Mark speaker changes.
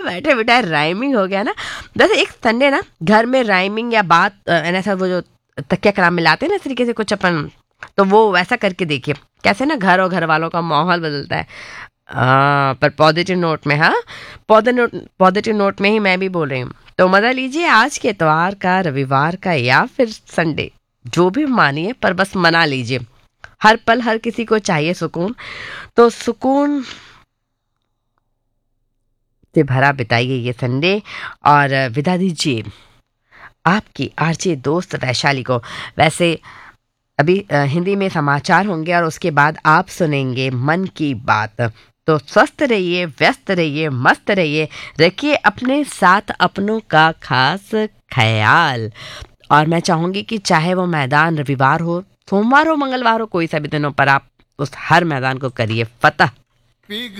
Speaker 1: बैठे बैठे राइमिंग हो गया ना। वैसे एक संडे ना घर में राइमिंग या बात ऐसा वो जो तकिया कलाम मिलाते हैं ना इस तरीके से कुछ अपन, तो वो वैसा करके देखिए कैसे ना घर और घर वालों का माहौल बदलता है। पर पॉजिटिव नोट में, हाँ पॉजिटिव नोट में ही मैं भी बोल रही हूँ। तो मजा लीजिए आज के इतवार का, रविवार का या फिर संडे, जो भी मानिए पर बस मना लीजिए। हर पल हर किसी को चाहिए सुकून, तो सुकून से भरा बिताइए ये संडे और विदा दीजिए आपकी आरजे दोस्त वैशाली को। वैसे अभी हिंदी में समाचार होंगे और उसके बाद आप सुनेंगे मन की बात। तो स्वस्थ रहिए, व्यस्त रहिए, मस्त रहिए, रखिए अपने साथ अपनों का खास ख्याल। और मैं चाहूंगी कि चाहे वो मैदान रविवार हो, सोमवार हो, मंगलवार हो, कोई सा भी दिनों पर आप उस हर मैदान को करिए फतह।